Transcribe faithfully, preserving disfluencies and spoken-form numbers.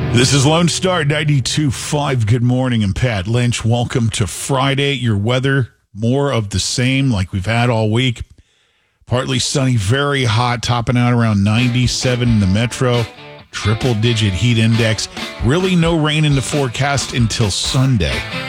This is Lone Star ninety-two point five. Good morning, and Pat Lynch. Welcome to Friday. Your weather, more of the same like we've had all week. Partly sunny, very hot, topping out around ninety-seven in the metro. Triple-digit heat index. Really no rain in the forecast until Sunday.